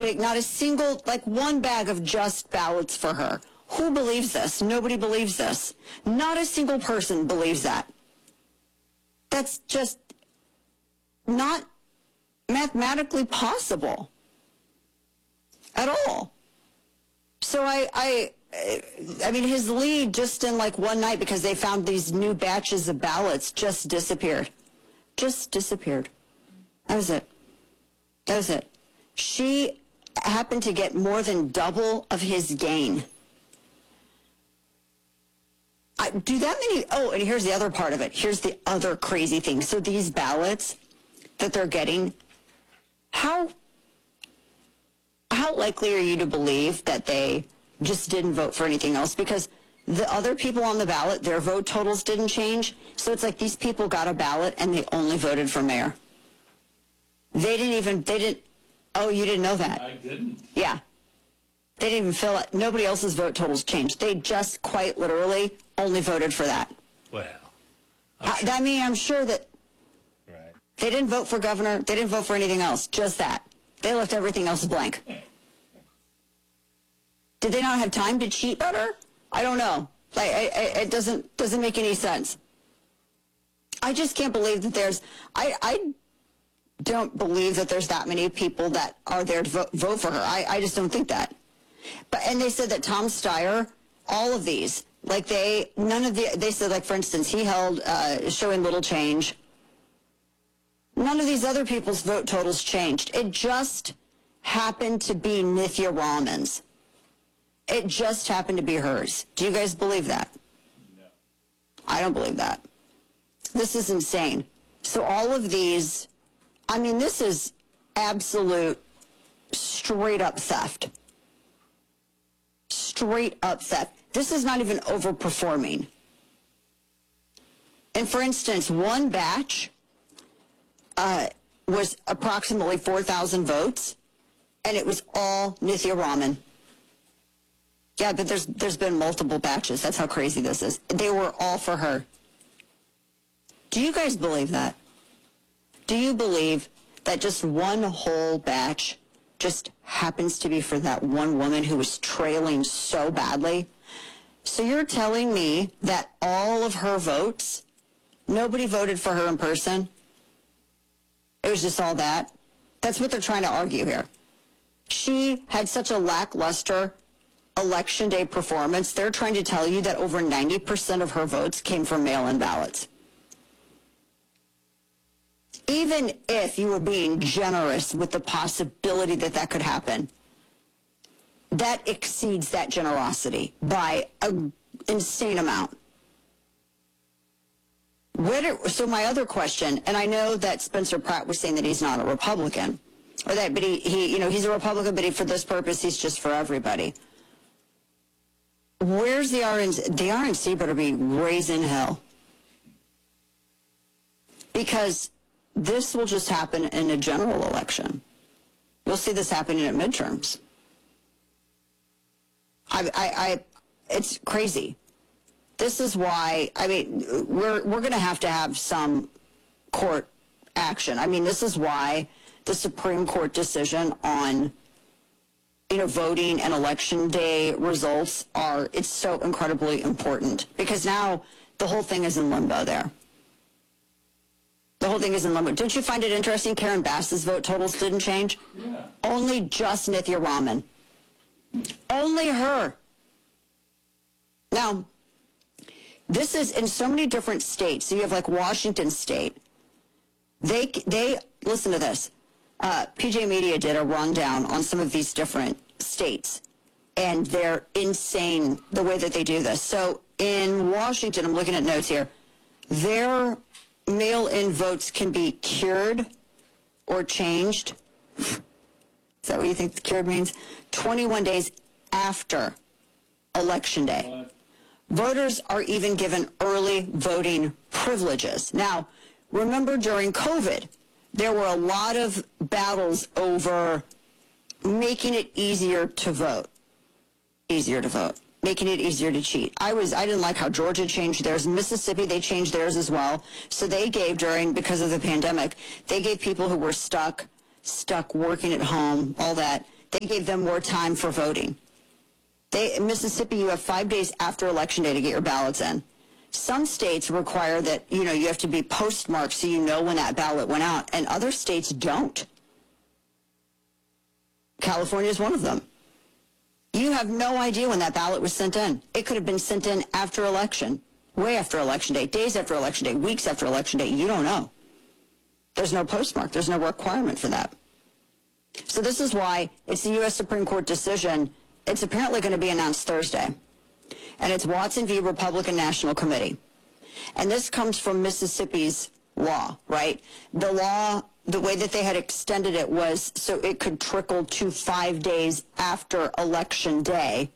voting, not a single, like one bag of just ballots for her. Who believes this? Nobody believes this. Not a single person believes that. That's just not mathematically possible at all. So I mean, his lead just in like one night, because they found these new batches of ballots, just disappeared. Just disappeared. That was it. That was it. She happened to get more than double of his gain. Do that many? Oh, and here's the other part of it. Here's the other crazy thing. So these ballots that they're getting, how likely are you to believe that they just didn't vote for anything else? Because the other people on the ballot, their vote totals didn't change. So it's like these people got a ballot and they only voted for mayor. They didn't, oh, you didn't know that? I didn't. Yeah. They didn't even fill it. Nobody else's vote totals changed. They just quite literally only voted for that. Well, I'm sure that right. They didn't vote for governor. They didn't vote for anything else. Just that. They left everything else blank. Did they not have time to cheat better? I don't know. Like, it doesn't make any sense. I just can't believe that there's. I don't believe that there's that many people that are there to vote for her. I just don't think that. And they said that Tom Steyer, all of these, like they said, like, for instance, he held showing little change. None of these other people's vote totals changed. It just happened to be Nithya Raman's. It just happened to be hers. Do you guys believe that? No. I don't believe that. This is insane. So all of these, I mean, this is absolute straight up theft. Straight up theft. This is not even overperforming. And for instance, one batch was approximately 4,000 votes, and it was all Nithya Raman. Yeah, but there's been multiple batches. That's how crazy this is. They were all for her. Do you guys believe that? Do you believe that just one whole batch just happens to be for that one woman who was trailing so badly? So you're telling me that all of her votes, nobody voted for her in person? It was just all that? That's what they're trying to argue here. She had such a lackluster election day performance. They're trying to tell you that over 90% of her votes came from mail-in ballots. Even if you were being generous with the possibility that that could happen, that exceeds that generosity by an insane amount. So my other question, and I know that Spencer Pratt was saying that he's not a Republican, or that, but he's a Republican, but for this purpose, he's just for everybody. Where's the RNC? The RNC better be raising hell. Because this will just happen in a general election. You'll see this happening at midterms. It's crazy. This is why, I mean, we're going to have some court action. I mean, this is why the Supreme Court decision on, voting and election day results it's so incredibly important, because now the whole thing is in limbo there. The whole thing is in limbo. Don't you find it interesting Karen Bass's vote totals didn't change? Yeah. Only just Nithya Raman. Only her. Now, this is in so many different states. So you have like Washington State. They listen to this. PJ Media did a rundown on some of these different states, and they're insane the way that they do this. So in Washington, I'm looking at notes here, their mail-in votes can be cured or changed. Is that what you think cured means? 21 days after Election Day. What? Voters are even given early voting privileges. Now, remember during COVID, there were a lot of battles over making it easier to vote. Making it easier to cheat. I didn't like how Georgia changed theirs. Mississippi, they changed theirs as well. So they gave because of the pandemic, they gave people who were stuck working at home, all that, They gave them more time for voting. In Mississippi, you have 5 days after Election Day to get your ballots in. Some states require that, you have to be postmarked so you know when that ballot went out, and other states don't. California is one of them. You have no idea when that ballot was sent in. It could have been sent in after election, way after Election Day, days after Election Day, weeks after Election Day. You don't know. There's no postmark. There's no requirement for that. So this is why it's the U.S. Supreme Court decision. It's apparently going to be announced Thursday. And it's Watson v. Republican National Committee. And this comes from Mississippi's law, right? The law, the way that they had extended it was so it could trickle to 5 days after Election Day,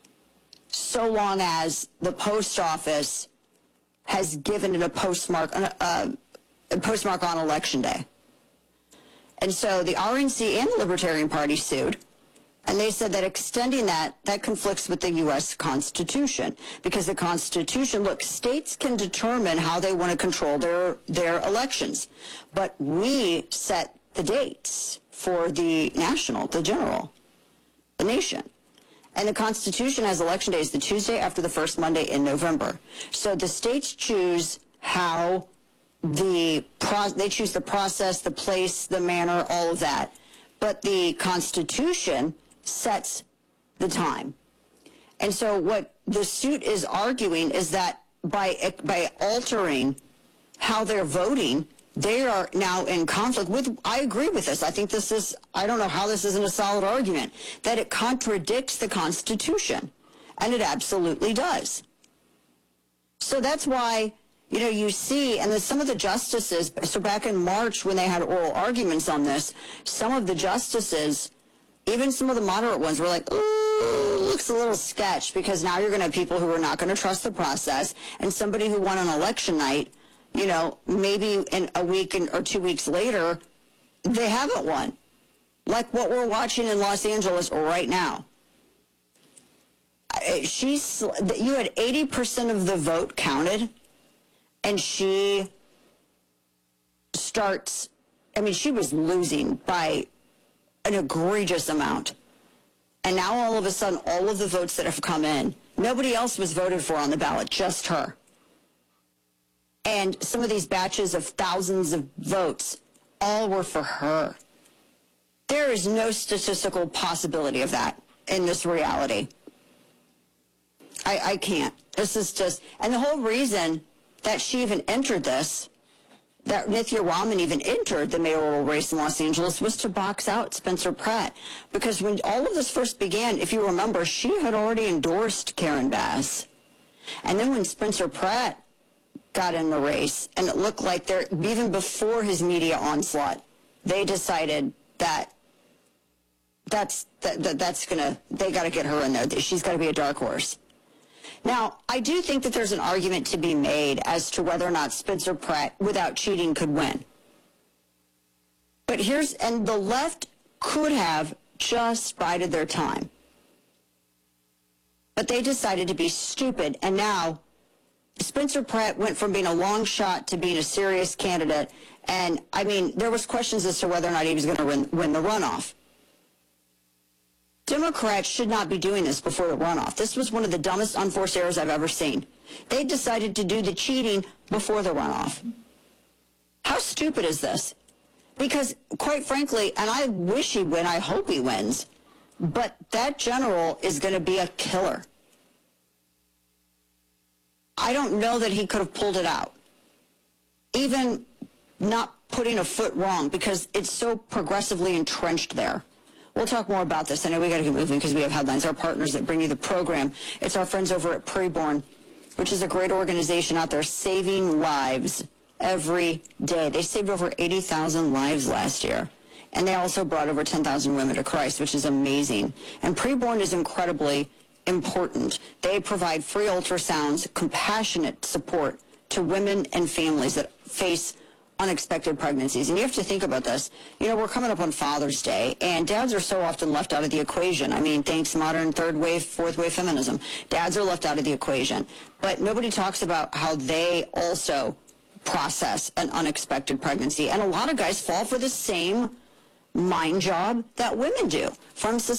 so long as the post office has given it a postmark on Election Day. And so the RNC and the Libertarian Party sued, and they said that extending that conflicts with the U.S. Constitution, because the Constitution, look, states can determine how they want to control their elections, but we set the dates for the national, the general, the nation. And the Constitution has Election Day as the Tuesday after the first Monday in November. So the states choose how they choose the process, the place, the manner, all of that. But the Constitution sets the time. And so what the suit is arguing is that by altering how they're voting, they are now in conflict with, I agree with this. I think I don't know how this isn't a solid argument, that it contradicts the Constitution. And it absolutely does. So that's why, you see, and some of the justices, so back in March when they had oral arguments on this, some of the justices, even some of the moderate ones, were like, ooh, looks a little sketch, because now you're going to have people who are not going to trust the process, and somebody who won on election night, maybe in a week or 2 weeks later, they haven't won. Like what we're watching in Los Angeles right now. You had 80% of the vote counted, and she was losing by an egregious amount. And now all of a sudden, all of the votes that have come in, nobody else was voted for on the ballot, just her. And some of these batches of thousands of votes, all were for her. There is no statistical possibility of that in this reality. I can't. This is just, and the whole reason that she even entered this, that Nithya Raman even entered the mayoral race in Los Angeles, was to box out Spencer Pratt. Because when all of this first began, if you remember, she had already endorsed Karen Bass. And then when Spencer Pratt got in the race, and it looked like even before his media onslaught, they decided that they got to get her in there. She's got to be a dark horse. Now, I do think that there's an argument to be made as to whether or not Spencer Pratt, without cheating, could win. But the left could have just bided their time. But they decided to be stupid, and now Spencer Pratt went from being a long shot to being a serious candidate, and, there was questions as to whether or not he was going to win the runoff. Democrats should not be doing this before the runoff. This was one of the dumbest unforced errors I've ever seen. They decided to do the cheating before the runoff. How stupid is this? Because, quite frankly, and I wish he'd win, I hope he wins, but that general is going to be a killer. I don't know that he could have pulled it out. Even not putting a foot wrong, because it's so progressively entrenched there. We'll talk more about this. I know we got to get moving because we have headlines. Our partners that bring you the program. It's our friends over at Preborn, which is a great organization out there saving lives every day. They saved over 80,000 lives last year. And they also brought over 10,000 women to Christ, which is amazing. And Preborn is incredibly important. They provide free ultrasounds, compassionate support to women and families that face unexpected pregnancies. And you have to think about this. We're coming up on Father's Day, and dads are so often left out of the equation. Thanks modern third wave, fourth wave feminism. Dads are left out of the equation. But nobody talks about how they also process an unexpected pregnancy. And a lot of guys fall for the same mind job that women do from